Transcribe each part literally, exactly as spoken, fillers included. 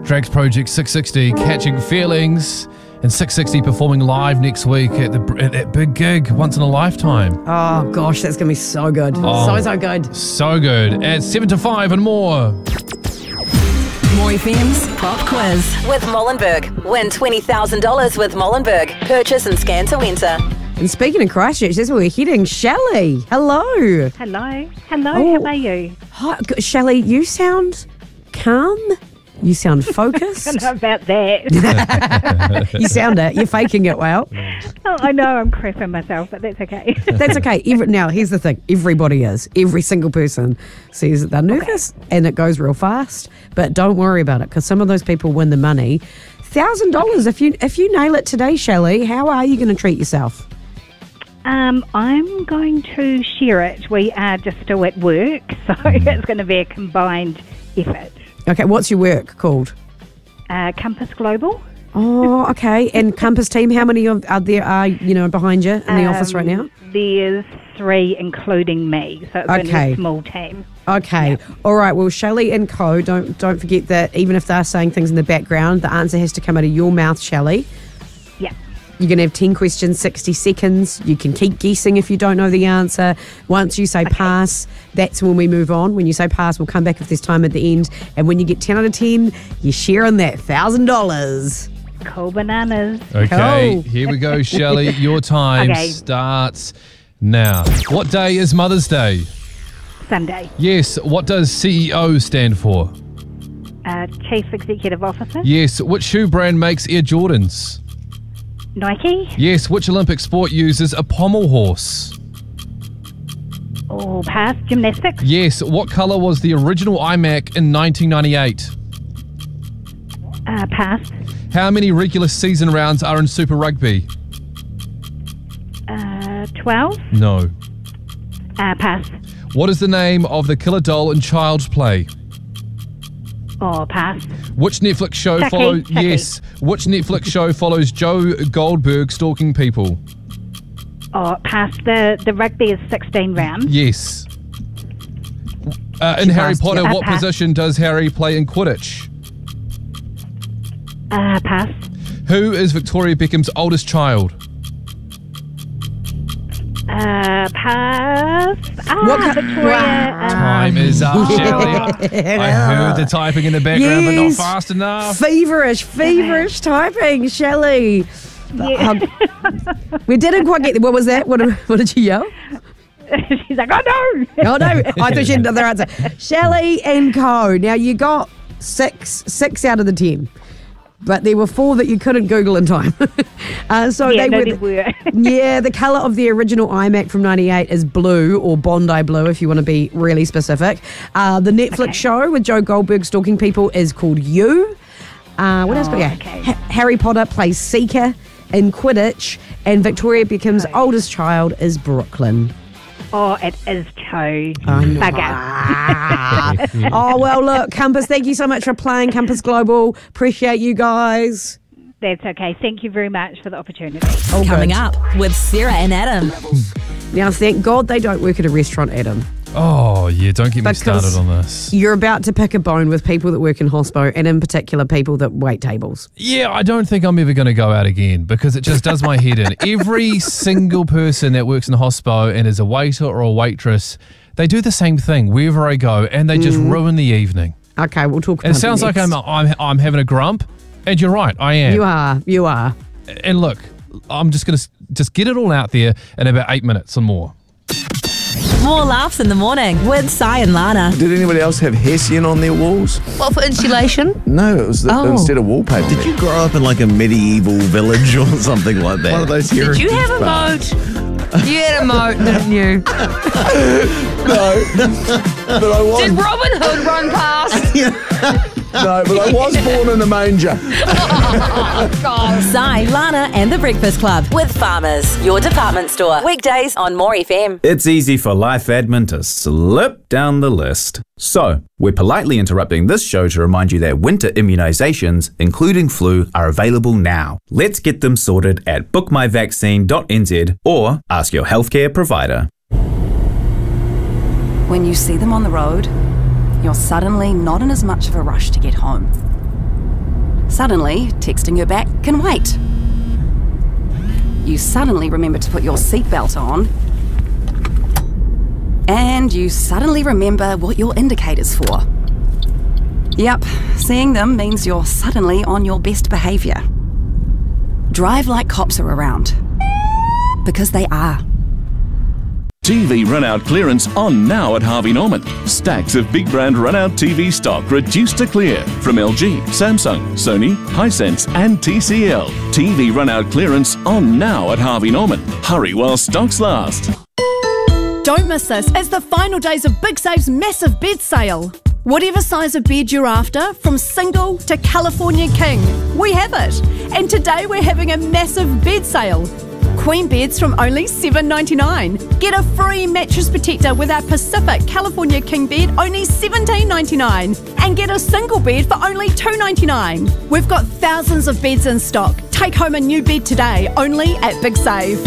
Drax Project six sixty, Catching Feelings, and six sixty performing live next week at the at that big gig, Once in a Lifetime. Oh, gosh, that's going to be so good. Oh, so, so good. So good. At seven to five and more. More F M's Pop Quiz with Molenberg. Win twenty thousand dollars with Molenberg. Purchase and scan to enter. And speaking of Christchurch, that's where we're heading. Shelley, hello. Hello. Hello, Oh. how are you? Hi, g- Shelley, you sound calm. You sound focused. I don't know about that. You sound it. You're faking it well. Oh, I know I'm crapping myself, but that's okay. That's okay. Every, now, here's the thing. Everybody is. Every single person says that they're nervous and it goes real fast. But don't worry about it because some of those people win the money. one thousand dollars if you if you nail it today, Shelley, how are you going to treat yourself? Um, I'm going to share it. We are just still at work, so it's going to be a combined effort. Okay, what's your work called? Uh, Compass Global. Oh, okay. And Compass team, how many of are there are, you know, behind you in the Um, office right now? There's three, including me, so it's only Okay. a small team. Okay. Yep. All right. Well, Shelley and Co, don't don't forget that even if they're saying things in the background, the answer has to come out of your mouth, Shelley. Yeah. You're going to have ten questions, sixty seconds. You can keep guessing if you don't know the answer. Once you say pass, that's when we move on. When you say pass, we'll come back if there's time at the end. And when you get ten out of ten, you're sharing that one thousand dollars. Cool bananas. Okay, Cool. here we go, Shelley. Your time Okay. starts now. What day is Mother's Day? Sunday. Yes. What does C E O stand for? Uh, Chief Executive Officer. Yes. Which shoe brand makes Air Jordans? Nike. Yes. Which Olympic sport uses a pommel horse? Oh, pass. Gymnastics. Yes. What colour was the original iMac in nineteen ninety-eight? Uh, pass. How many regular season rounds are in Super Rugby? Uh, twelve. No. Uh, pass. What is the name of the killer doll in Child's Play? Oh, pass. Which Netflix show Chucky, follows? Chucky. Yes. Which Netflix show follows Joe Goldberg stalking people? Oh, pass. The the rugby is sixteen rounds. Yes. Uh, in Harry passed, Potter, yeah. what Uh, pass. position does Harry play in Quidditch? Uh, pass. Who is Victoria Beckham's oldest child? Uh, pass. Ah, What ki- Victoria. um, Time is up, Shelley. I heard the typing in the background, but not Yes. fast enough. Feverish, feverish typing, Shelley. Yeah. Um, we didn't quite get. What was that? What, what did you yell? She's like, oh no. Oh no, I thought she had another answer. Shelley and Co. Now you got six, six out of the ten, but there were four that you couldn't Google in time. uh, so Yeah, they no, were. they were. Yeah, the colour of the original iMac from ninety-eight is blue, or Bondi blue if you want to be really specific. Uh, the Netflix Okay. show with Joe Goldberg stalking people is called You. Uh, what else? Oh, Yeah, okay. Ha- Harry Potter plays Seeker in Quidditch, and Victoria Beckham's Okay. oldest child is Brooklyn. Oh, it is too. I know. Bugger. Ah. Oh, well, look, Compass, thank you so much for playing, Compass Global. Appreciate you guys. That's okay. Thank you very much for the opportunity. All Coming good. up with Sarah and Adam. Now, thank God they don't work at a restaurant, Adam. Oh, yeah, don't get me Because started on this. You're about to pick a bone with people that work in hospo, and in particular, people that wait tables. Yeah, I don't think I'm ever going to go out again because it just does my head in. Every single person that works in hospo and is a waiter or a waitress, they do the same thing wherever I go, and they just ruin the evening. Okay, we'll talk about And it sounds like next. I'm, I'm I'm having a grump, and you're right, I am. You are, you are. And look, I'm just going to just get it all out there in about eight minutes or more. More laughs in the morning with Sai and Lana. Did anybody else have Hessian on their walls? What, for insulation? No, it was the, Oh. instead of wallpaper. Did you grow up in like a medieval village or something like that? One of those Did heritage you have a parks. moat? You had a moat, didn't you? No, but I was. Did Robin Hood run past? No, but I was born in a manger. Sai, Lana and the Breakfast Club with Farmers, your department store. Weekdays on More F M. It's easy for life admin to slip down the list. So, we're politely interrupting this show to remind you that winter immunisations, including flu, are available now. Let's get them sorted at book my vaccine dot n z or ask your healthcare provider. When you see them on the road, you're suddenly not in as much of a rush to get home. Suddenly, texting her back can wait. You suddenly remember to put your seatbelt on. And you suddenly remember what your indicator's for. Yep, seeing them means you're suddenly on your best behaviour. Drive like cops are around. Because they are. T V run-out clearance on now at Harvey Norman. Stacks of big brand run-out T V stock reduced to clear from L G, Samsung, Sony, Hisense and T C L. T V run-out clearance on now at Harvey Norman. Hurry while stocks last. Don't miss this. It's the final days of Big Save's massive bed sale. Whatever size of bed you're after, from single to California King, we have it. And today we're having a massive bed sale. Queen beds from only seven dollars ninety-nine. Get a free mattress protector with our Pacific California King bed, only seventeen dollars ninety-nine. And get a single bed for only two dollars ninety-nine. We've got thousands of beds in stock. Take home a new bed today, only at Big Save.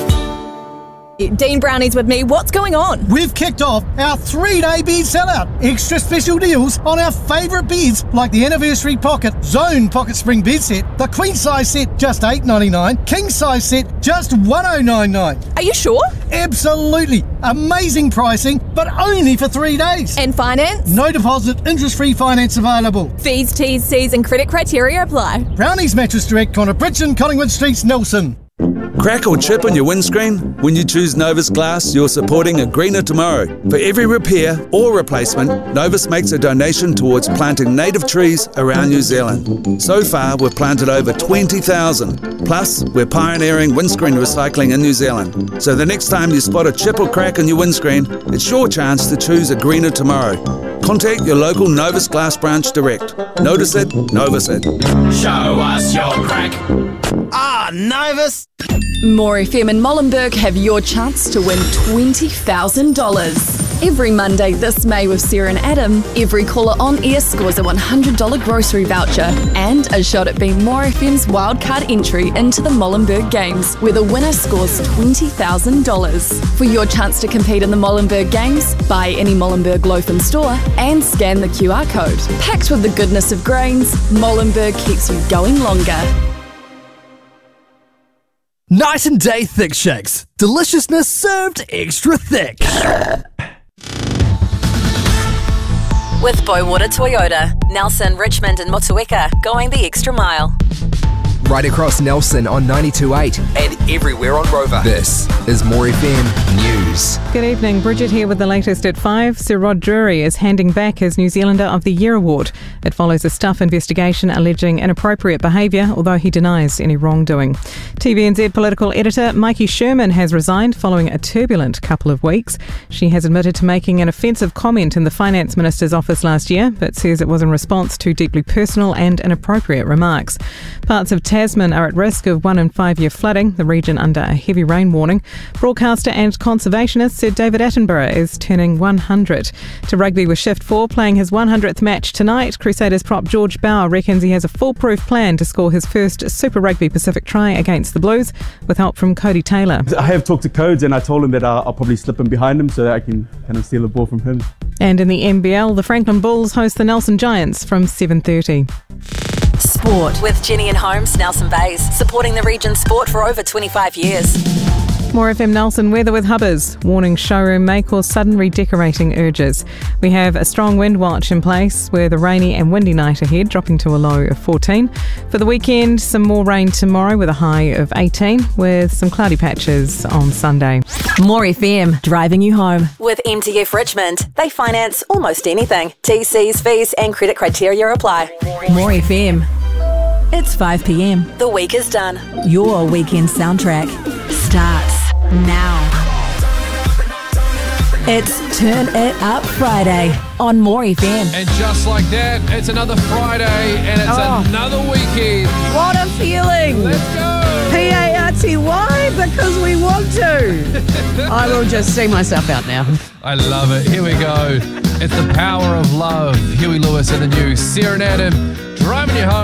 Dean Brownie's with me. What's going on? We've kicked off our three-day bed sellout. Extra special deals on our favourite beds like the Anniversary Pocket Zone Pocket Spring Bed Set, the Queen Size Set just eight dollars ninety-nine, King Size Set just one thousand ninety-nine. Are you sure? Absolutely. Amazing pricing, but only for three days. And finance? No deposit, interest-free finance available. Fees, T's, C's and credit criteria apply. Brownie's Mattress Direct, Connor Bridgen, Collingwood Streets, Nelson. Crack or chip on your windscreen? When you choose Novus Glass, you're supporting a greener tomorrow. For every repair or replacement, Novus makes a donation towards planting native trees around New Zealand. So far, we've planted over twenty thousand. Plus, we're pioneering windscreen recycling in New Zealand. So the next time you spot a chip or crack on your windscreen, it's your chance to choose a greener tomorrow. Contact your local Novus Glass branch direct. Notice it, Novus it. Show us your crack. Ah, Novus! More F M and Molenberg have your chance to win twenty thousand dollars. Every Monday this May with Sarah and Adam, every caller on air scores a one hundred dollars grocery voucher and a shot at being More F M's wildcard entry into the Molenberg Games, where the winner scores twenty thousand dollars. For your chance to compete in the Molenberg Games, buy any Molenberg loaf in store and scan the Q R code. Packed with the goodness of grains, Molenberg keeps you going longer. Night and Day Thick Shakes. Deliciousness served extra thick. With Boywater Toyota, Nelson, Richmond and Motueka going the extra mile. Right across Nelson on ninety-two point eight and everywhere on Rover. This is More F M News. Good evening, Bridget here with the latest at five. Sir Rod Drury is handing back his New Zealander of the Year award. It follows a Stuff investigation alleging inappropriate behaviour, although he denies any wrongdoing. T V N Z political editor Mikey Sherman has resigned following a turbulent couple of weeks. She has admitted to making an offensive comment in the Finance Minister's office last year, but says it was in response to deeply personal and inappropriate remarks. Parts of Tasman are at risk of one in five year flooding, the region under a heavy rain warning. Broadcaster and conservationist Sir David Attenborough is turning one hundred. To rugby with Shift four, playing his one hundredth match tonight, Crusaders prop George Bauer reckons he has a foolproof plan to score his first Super Rugby Pacific try against the Blues, with help from Cody Taylor. I have talked to Codes and I told him that I'll, I'll probably slip in behind him so that I can kind of steal the ball from him. And in the N B L, the Franklin Bulls host the Nelson Giants from seven thirty. Sport with Jenny and Holmes, Nelson Bays, supporting the region's sport for over twenty-five years. More F M Nelson weather with Hubbers. Warning showroom may cause sudden redecorating urges. We have a strong wind watch in place with a rainy and windy night ahead, dropping to a low of fourteen. For the weekend, some more rain tomorrow with a high of eighteen, with some cloudy patches on Sunday. More F M, driving you home. With M T F Richmond, they finance almost anything. T Cs, fees and credit criteria apply. More F M. It's five p m. The week is done. Your weekend soundtrack starts now. It's Turn It Up Friday on More F M. And just like that, it's another Friday and it's Oh. another weekend. What a feeling! Let's go! P A R T Y, because we want to. I will just see myself out now. I love it. Here we go. It's the power of love. Huey Lewis in the news. Sarah and Adam driving you home.